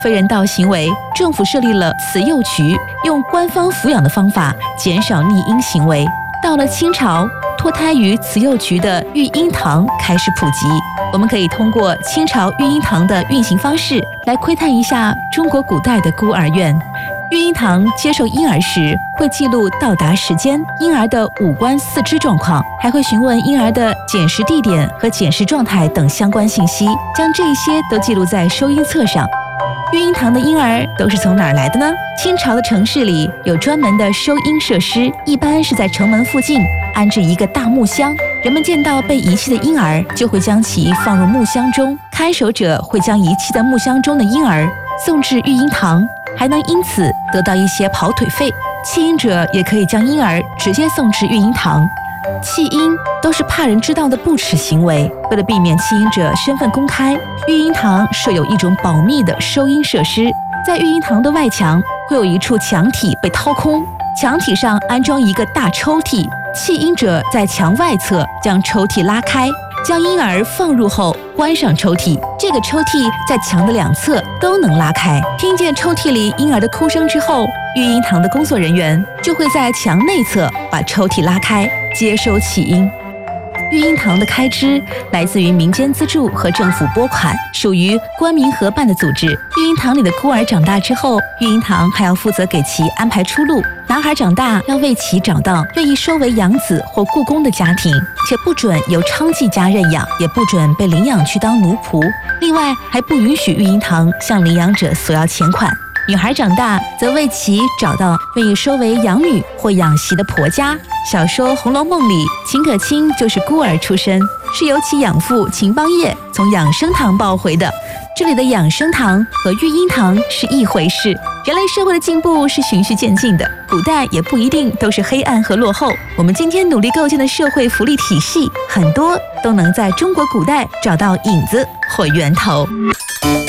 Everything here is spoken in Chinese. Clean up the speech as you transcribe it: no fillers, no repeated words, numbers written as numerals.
非人道行为，政府设立了慈幼局，用官方抚养的方法减少溺婴行为。到了清朝，脱胎于慈幼局的育婴堂开始普及。我们可以通过清朝育婴堂的运行方式来窥探一下中国古代的孤儿院。育婴堂接受婴儿时，会记录到达时间、婴儿的五官四肢状况，还会询问婴儿的捡拾地点和捡拾状态等相关信息，将这些都记录在收婴册上。育婴堂的婴儿都是从哪儿来的呢？清朝的城市里有专门的收婴设施，一般是在城门附近安置一个大木箱，人们见到被遗弃的婴儿，就会将其放入木箱中，看守者会将遗弃的木箱中的婴儿送至育婴堂，还能因此得到一些跑腿费。弃婴者也可以将婴儿直接送至育婴堂。弃婴都是怕人知道的不耻行为，为了避免弃婴者身份公开，育婴堂设有一种保密的收婴设施。在育婴堂的外墙会有一处墙体被掏空，墙体上安装一个大抽屉，弃婴者在墙外侧将抽屉拉开，将婴儿放入后关上抽屉，这个抽屉在墙的两侧都能拉开。听见抽屉里婴儿的哭声之后，育婴堂的工作人员就会在墙内侧把抽屉拉开，接收弃婴。育婴堂的开支来自于民间资助和政府拨款，属于官民合办的组织。育婴堂里的孤儿长大之后，育婴堂还要负责给其安排出路。男孩长大要为其找到愿意收为养子或雇工的家庭，且不准由娼妓家认养，也不准被领养去当奴仆。另外，还不允许育婴堂向领养者索要钱款。女孩长大则为其找到愿意收为养女或养媳的婆家。小说《红楼梦》里，秦可卿就是孤儿出身，是由其养父秦邦业从养生堂抱回的。这里的养生堂和育婴堂是一回事。人类社会的进步是循序渐进的，古代也不一定都是黑暗和落后。我们今天努力构建的社会福利体系，很多都能在中国古代找到影子或源头。